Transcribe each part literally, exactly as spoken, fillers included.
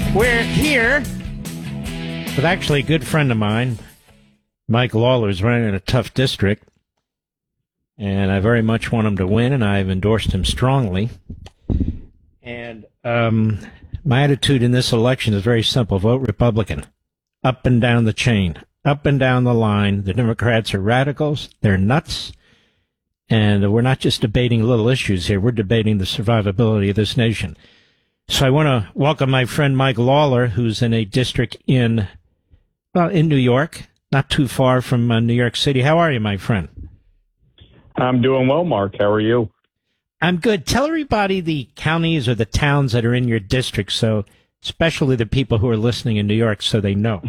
We're here with actually a good friend of mine, Mike Lawler, is running in a tough district, and I very much want him to win, and I've endorsed him strongly. And um, my attitude in this election is very simple. Vote Republican. Up and down the chain. Up and down the line. The Democrats are radicals. They're nuts. And we're not just debating little issues here. We're debating the survivability of this nation. So I want to welcome my friend Mike Lawler, who's in a district in, well, in New York, not too far from uh, New York City. How are you, my friend? I'm doing well, Mark. How are you? I'm good. Tell everybody the counties or the towns that are in your district, so especially the people who are listening in New York, so they know.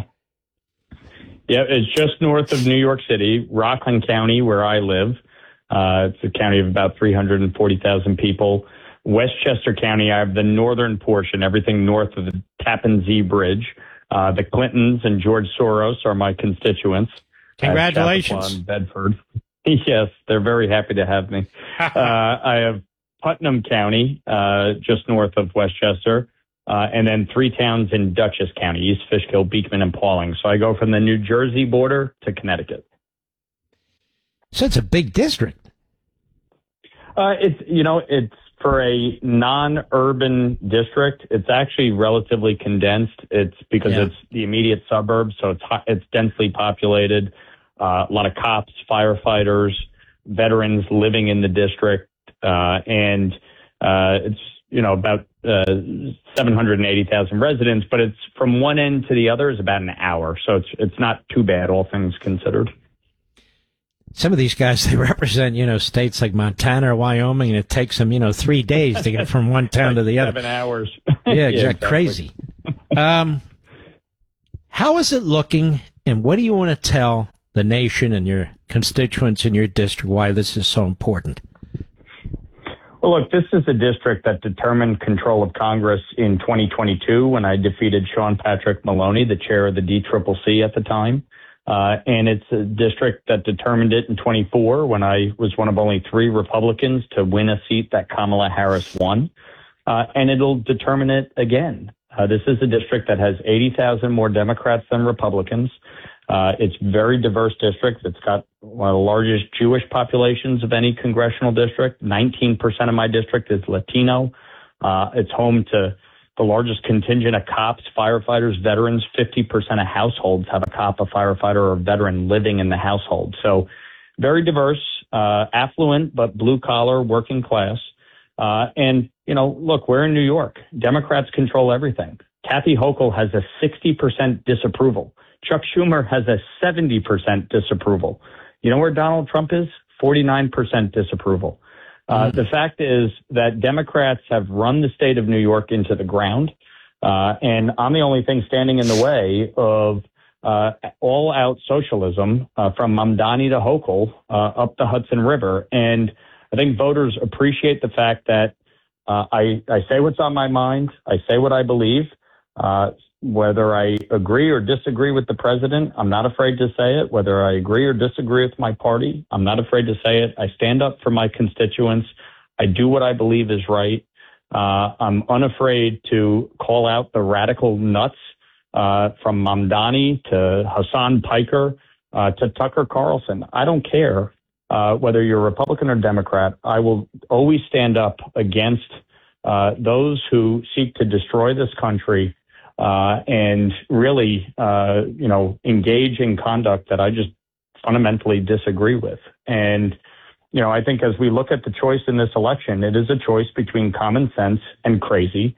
Yeah, it's just north of New York City, Rockland County, where I live. Uh, it's a county of about three hundred forty thousand people. Westchester County, I have the northern portion, everything north of the Tappan Zee Bridge. Uh, the Clintons and George Soros are my constituents. Congratulations. Uh, Bedford. Yes, they're very happy to have me. uh, I have Putnam County, uh, just north of Westchester, uh, and then three towns in Dutchess County, East Fishkill, Beekman, and Pauling. So I go from the New Jersey border to Connecticut. So it's a big district. Uh, it's, you know, it's for a non-urban district. It's actually relatively condensed. It's because yeah. it's the immediate suburbs, so it's it's densely populated. Uh, a lot of cops, firefighters, veterans living in the district, uh, and uh, it's you know about uh, seven hundred eighty thousand residents. But it's from one end to the other is about an hour, so it's it's not too bad, all things considered. Some of these guys, they represent, you know, states like Montana or Wyoming, and it takes them, you know, three days to get from one town to the other. Seven hours. Yeah, yeah exactly. Exactly. Crazy. Um, how is it looking, and what do you want to tell the nation and your constituents in your district why this is so important? Well, look, this is a district that determined control of Congress in twenty twenty-two when I defeated Sean Patrick Maloney, the chair of the D C C C at the time. Uh, and it's a district that determined it in twenty-four when I was one of only three Republicans to win a seat that Kamala Harris won. Uh, and it'll determine it again. Uh, this is a district that has eighty thousand more Democrats than Republicans. Uh, it's a very diverse district. It's got one of the largest Jewish populations of any congressional district. nineteen percent of my district is Latino. Uh, it's home to the largest contingent of cops, firefighters, veterans. fifty percent of households have a cop, a firefighter, or a veteran living in the household. So very diverse, uh, affluent, but blue collar, working class. Uh, and, you know, look, we're in New York. Democrats control everything. Kathy Hochul has a sixty percent disapproval. Chuck Schumer has a seventy percent disapproval. You know where Donald Trump is? forty-nine percent disapproval. Uh, the fact is that Democrats have run the state of New York into the ground, uh, and I'm the only thing standing in the way of uh, all-out socialism uh, from Mamdani to Hochul uh, up the Hudson River. And I think voters appreciate the fact that uh, I, I say what's on my mind. I say what I believe. Uh, whether I agree or disagree with the president, I'm not afraid to say it. Whether I agree or disagree with my party, I'm not afraid to say it. I stand up for my constituents. I do what I believe is right. Uh, I'm unafraid to call out the radical nuts uh, from Mamdani to Hassan Piker uh, to Tucker Carlson. I don't care uh, whether you're Republican or Democrat. I will always stand up against uh, those who seek to destroy this country Uh, and really, uh, you know, engage in conduct that I just fundamentally disagree with. And, you know, I think as we look at the choice in this election, it is a choice between common sense and crazy.